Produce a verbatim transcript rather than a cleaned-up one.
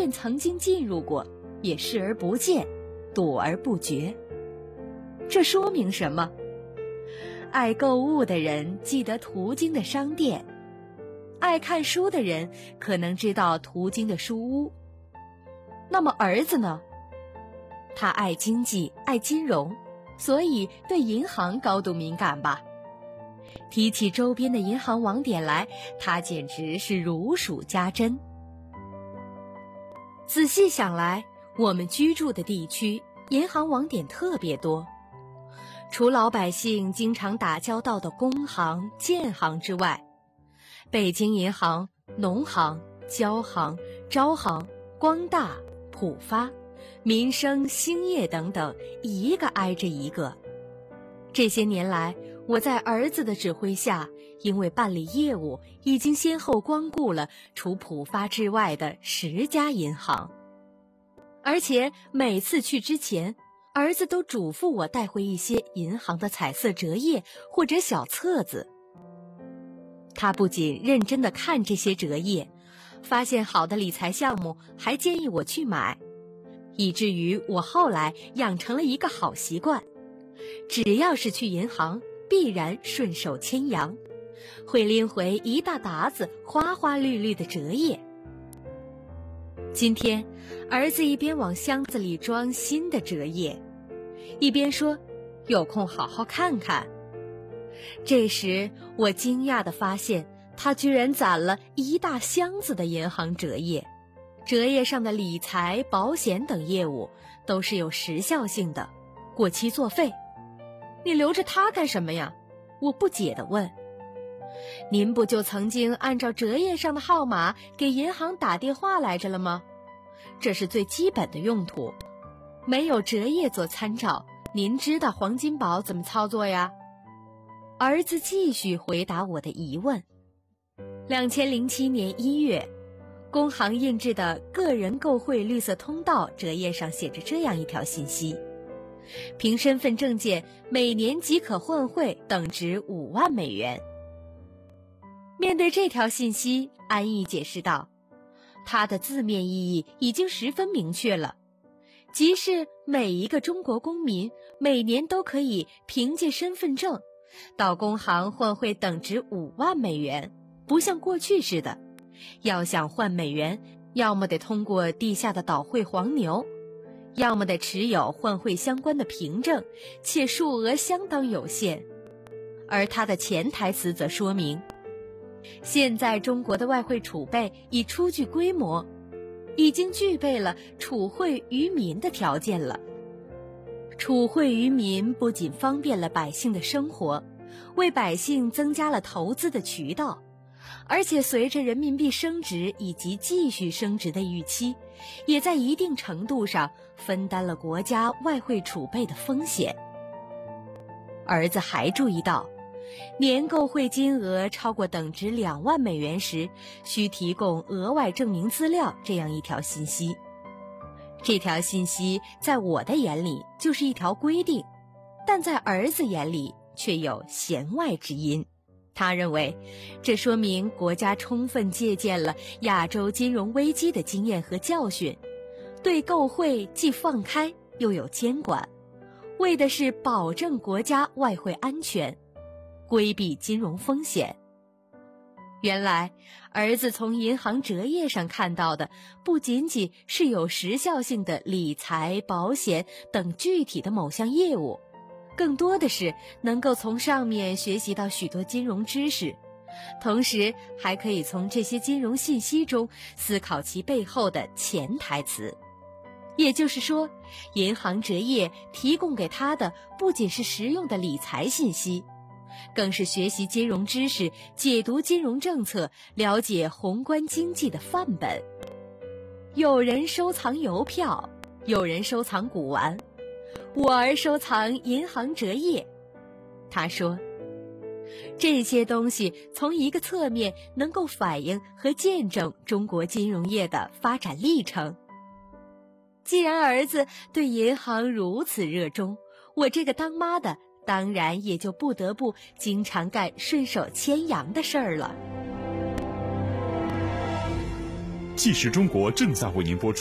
便曾经进入过，也视而不见，躲而不决。这说明什么？爱购物的人记得途经的商店，爱看书的人可能知道途经的书屋。那么儿子呢？他爱经济，爱金融，所以对银行高度敏感吧。提起周边的银行网点来，他简直是如数家珍。仔细想来，我们居住的地区银行网点特别多，除老百姓经常打交道的工行、建行之外，北京银行、农行、交行、招行、光大、浦发、民生、兴业等等，一个挨着一个。这些年来，我在儿子的指挥下，因为办理业务，已经先后光顾了除浦发之外的十家银行。而且每次去之前，儿子都嘱咐我带回一些银行的彩色折页或者小册子。他不仅认真地看这些折页，发现好的理财项目还建议我去买，以至于我后来养成了一个好习惯，只要是去银行，必然顺手牵羊，会拎回一大沓子花花绿绿的折页。今天，儿子一边往箱子里装新的折页，一边说：“有空好好看看。”这时，我惊讶地发现，他居然攒了一大箱子的银行折页。折页上的理财、保险等业务都是有时效性的，过期作废。你留着它干什么呀？我不解地问。您不就曾经按照折页上的号码给银行打电话来着了吗？这是最基本的用途。没有折页做参照，您知道黄金宝怎么操作呀？儿子继续回答我的疑问。二零零七年一月，工行印制的个人购汇绿色通道折页上写着这样一条信息：凭身份证件每年即可换汇等值五万美元。面对这条信息，安逸解释道，它的字面意义已经十分明确了，即是每一个中国公民每年都可以凭借身份证到工行换汇等值五万美元，不像过去似的，要想换美元，要么得通过地下的倒汇黄牛，要么得持有换汇相关的凭证，且数额相当有限。而它的潜台词则说明，现在中国的外汇储备已初具规模，已经具备了储汇于民的条件了。储汇于民不仅方便了百姓的生活，为百姓增加了投资的渠道，而且随着人民币升值以及继续升值的预期，也在一定程度上分担了国家外汇储备的风险。儿子还注意到，年购汇金额超过等值两万美元时，需提供额外证明资料这样一条信息。这条信息在我的眼里就是一条规定，但在儿子眼里却有弦外之音。他认为，这说明国家充分借鉴了亚洲金融危机的经验和教训，对购汇既放开又有监管，为的是保证国家外汇安全，规避金融风险。原来，儿子从银行折页上看到的不仅仅是有时效性的理财、保险等具体的某项业务，更多的是能够从上面学习到许多金融知识，同时还可以从这些金融信息中思考其背后的潜台词。也就是说，银行折页提供给他的不仅是实用的理财信息，更是学习金融知识、解读金融政策、了解宏观经济的范本。有人收藏邮票，有人收藏古玩，我儿收藏银行折页。他说，这些东西从一个侧面能够反映和见证中国金融业的发展历程。既然儿子对银行如此热衷，我这个当妈的当然也就不得不经常干顺手牵羊的事儿了。 纪实中国正在为您播出